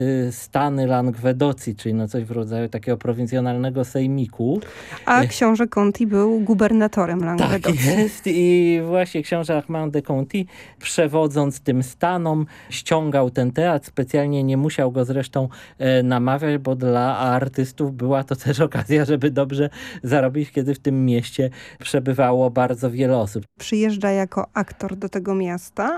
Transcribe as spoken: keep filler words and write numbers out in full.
stany Langwedocji, czyli no coś w rodzaju takiego prowincjonalnego sejmiku. A książę Conti był gubernatorem Langwedocji. Tak jest i właśnie książę Armand de Conti, przewodząc tym stanom, ściągał ten teatr, specjalnie nie musiał go zresztą e, namawiać, bo dla artystów była to też okazja, żeby dobrze zarobić, kiedy w tym mieście przebywało bardzo wiele osób. Przyjeżdża jako aktor do tego miasta,